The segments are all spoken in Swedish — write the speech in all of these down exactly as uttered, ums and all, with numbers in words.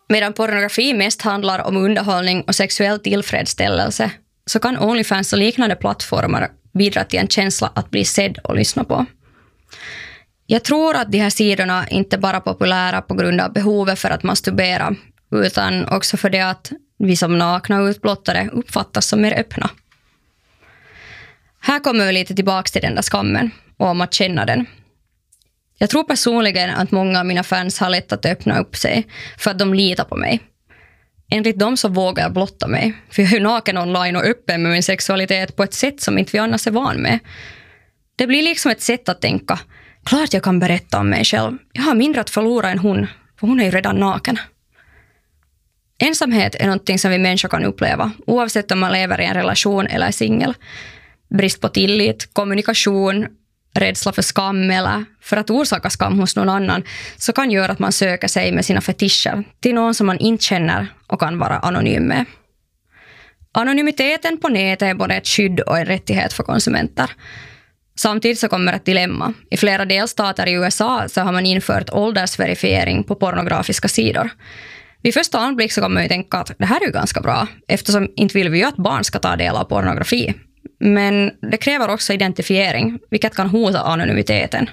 Medan pornografi mest handlar om underhållning och sexuell tillfredsställelse så kan OnlyFans och liknande plattformar bidra till en känsla att bli sedd och lyssna på. Jag tror att de här sidorna inte bara är populära på grund av behovet för att masturbera, utan också för det att vi som nakna och utblottade uppfattas som mer öppna. Här kommer vi lite tillbaka till den där skammen och om att känna den. Jag tror personligen att många av mina fans har lätt att öppna upp sig för att de litar på mig. Enligt dem så vågar jag blotta mig, för jag är ju naken online och öppen med min sexualitet på ett sätt som inte vi annars är van med. Det blir liksom ett sätt att tänka, klart jag kan berätta om mig själv. Jag har mindre att förlora än hon, för hon är ju redan naken. Ensamhet är någonting som vi människor kan uppleva, oavsett om man lever i en relation eller är singel. Brist på tillit, kommunikation, rädsla för skam eller för att orsaka skam hos någon annan så kan göra att man söker sig med sina fetischer till någon som man inte känner och kan vara anonym med. Anonymiteten på nätet är både ett skydd och en rättighet för konsumenter. Samtidigt så kommer ett dilemma. I flera delstater i U S A så har man infört åldersverifiering på pornografiska sidor. Vid första anblick så kommer man ju tänka att det här är ju ganska bra eftersom inte vill vi ju att barn ska ta del av pornografi. Men det kräver också identifiering, vilket kan hota anonymiteten.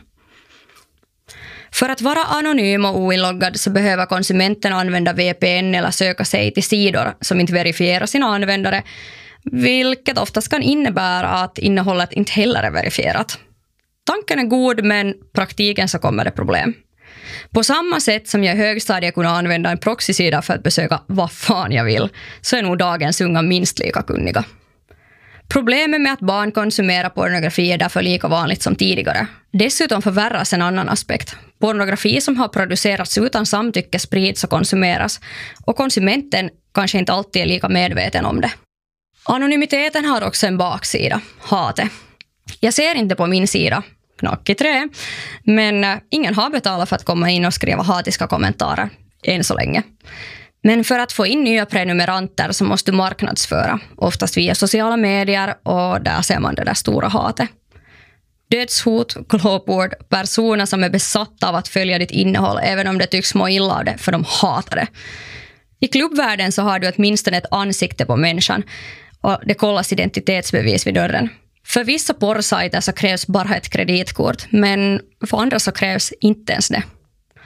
För att vara anonym och oinloggad så behöver konsumenten använda V P N eller söka sig till sidor som inte verifierar sina användare, vilket oftast kan innebära att innehållet inte heller är verifierat. Tanken är god, men praktiken så kommer det problem. På samma sätt som jag i högstadiet kunde använda en proxysida för att besöka vad fan jag vill, så är nog dagens unga minst lika kunniga. Problemet med att barn konsumerar pornografi är därför lika vanligt som tidigare. Dessutom förvärras en annan aspekt. Pornografi som har producerats utan samtycke sprids och konsumeras, och konsumenten kanske inte alltid är lika medveten om det. Anonymiteten har också en baksida, hatet. Jag ser inte på min sida, knack i trä, men ingen har betalat för att komma in och skriva hatiska kommentarer, än så länge. Men för att få in nya prenumeranter så måste du marknadsföra, oftast via sociala medier, och där ser man det där stora hatet. Dödshot, glåpord, personer som är besatta av att följa ditt innehåll även om det tycks må illa av det, för de hatar det. I klubbvärlden så har du åtminstone ett ansikte på människan och det kollas identitetsbevis vid dörren. För vissa porrsajter så krävs bara ett kreditkort, men för andra så krävs inte ens det.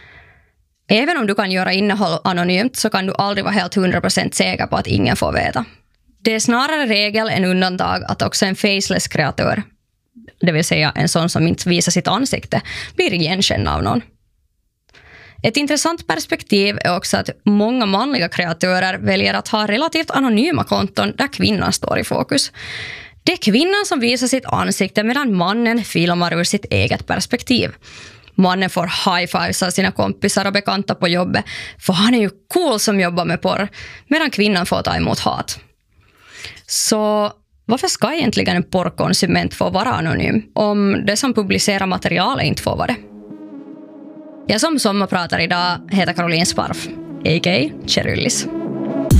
Även om du kan göra innehåll anonymt så kan du aldrig vara helt hundra procent säker på att ingen får veta. Det är snarare regel än undantag att också en faceless kreatör, det vill säga en sån som inte visar sitt ansikte, blir igenkänd av någon. Ett intressant perspektiv är också att många manliga kreatörer väljer att ha relativt anonyma konton där kvinnan står i fokus. Det är kvinnan som visar sitt ansikte medan mannen filmar ur sitt eget perspektiv. Mannen får high-fives av sina kompisar och bekanta på jobbet, för han är ju cool som jobbar med porr, medan kvinnan får ta emot hat. Så varför ska egentligen en porrkonsument få vara anonym om det som publicerar material inte får vara det? Jag som sommarpratar idag heter Caroline Sparf, a k a. Cheryllis.